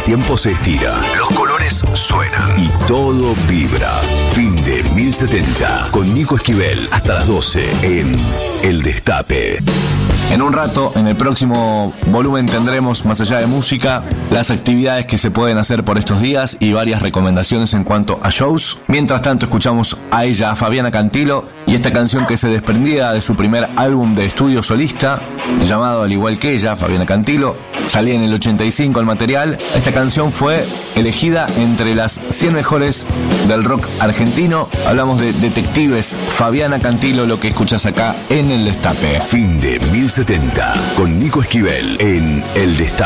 tiempo se estira, los colores suenan y todo vibra. Fin de 1070 con Nico Esquivel hasta las 12 en El Destape. En un rato, en el próximo volumen, tendremos, más allá de música, las actividades que se pueden hacer por estos días y varias recomendaciones en cuanto a shows. Mientras tanto, escuchamos a ella, a Fabiana Cantilo, y esta canción que se desprendía de su primer álbum de estudio solista, llamado al igual que ella, Fabiana Cantilo. Salía en el 85 el material. Esta canción fue elegida entre las 100 mejores del rock argentino. Hablamos de Detectives, Fabiana Cantilo, lo que escuchas acá en El Destape. Fin de 1070 con Nico Esquivel en El Destape.